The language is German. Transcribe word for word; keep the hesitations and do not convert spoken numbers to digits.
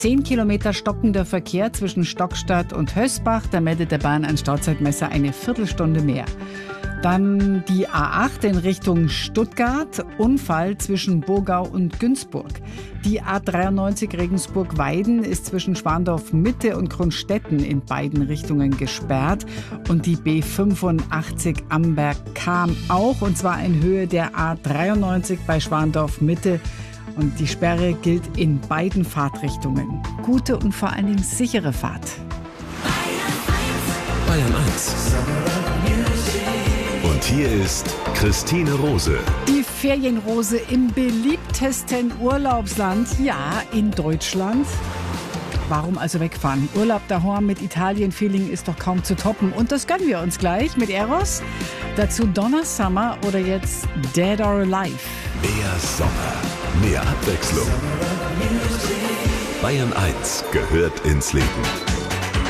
Zehn Kilometer stockender Verkehr zwischen Stockstadt und Hösbach. Da meldet der Bahn ein Stauzeitmesser eine Viertelstunde mehr. Dann die A acht in Richtung Stuttgart. Unfall zwischen Burgau und Günzburg. Die A dreiundneunzig Regensburg-Weiden ist zwischen Schwandorf-Mitte und Kronstetten in beiden Richtungen gesperrt. Und die B fünfundachtzig Amberg-Cham auch, und zwar in Höhe der A dreiundneunzig bei Schwandorf-Mitte. Und die Sperre gilt in beiden Fahrtrichtungen. Gute und vor allen Dingen sichere Fahrt. Bayern eins. Und hier ist Christine Rose. Die Ferienrose im beliebtesten Urlaubsland, ja, in Deutschland. Warum also wegfahren? Urlaub daheim mit Italien-Feeling ist doch kaum zu toppen. Und das gönnen wir uns gleich mit Eros. Dazu Donna Summer oder jetzt Dead or Alive. Mehr Sommer, mehr Abwechslung. Bayern eins gehört ins Leben.